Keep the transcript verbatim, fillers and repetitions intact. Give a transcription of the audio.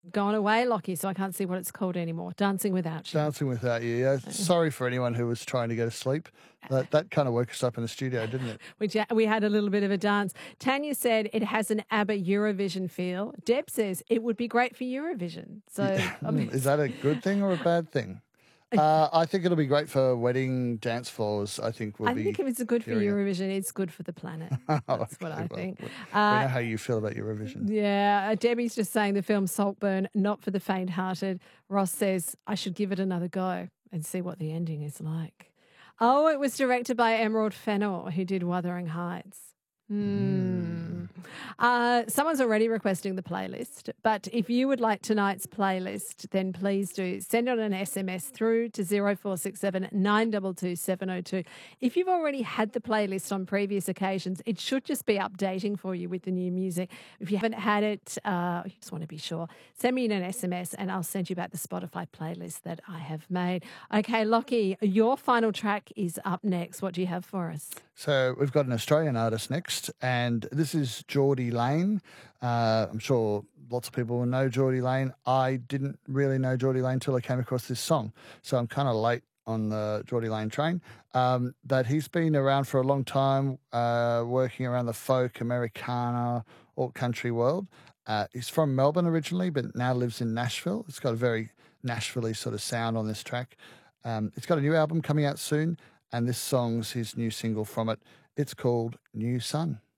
gone away, Lockie, so I can't see what it's called anymore. Dancing Without You. Dancing Without You, yeah. Sorry for anyone who was trying to go to sleep. That, that kind of woke us up in the studio, didn't it? We, ja- we had a little bit of a dance. Tanya said it has an ABBA Eurovision feel. Deb says it would be great for Eurovision. So I mean, Is that a good thing or a bad thing? Uh, I think it'll be great for wedding dance floors. I think we'll I be think if it's good for hearing it. Eurovision, it's good for the planet. That's what Okay, I well, think. we, we Uh, know how you feel about Eurovision. Yeah, uh, Debbie's just saying the film Saltburn, not for the faint-hearted. Ross says I should give it another go and see what the ending is like. Oh, it was directed by Emerald Fennell, who did Wuthering Heights. Hmm. Uh, someone's already requesting the playlist, but if you would like tonight's playlist, then please do send on an S M S through to zero four six seven nine two two seven zero two. If you've already had the playlist on previous occasions, it should just be updating for you with the new music. If you haven't had it, uh, you just want to be sure, send me in an S M S and I'll send you back the Spotify playlist that I have made. Okay, Lockie, your final track is up next. What do you have for us? So we've got an Australian artist next, and this is Geordie Lane. Uh, I'm sure lots of people will know Geordie Lane. I didn't really know Geordie Lane until I came across this song, so I'm kind of late on the Geordie Lane train. Um, but he's been around for a long time, uh, working around the folk, Americana, alt country world. Uh, he's from Melbourne originally, but now lives in Nashville. It's got a very Nashville-y sort of sound on this track. Um, it's got a new album coming out soon, and this song's his new single from it. It's called New Sun.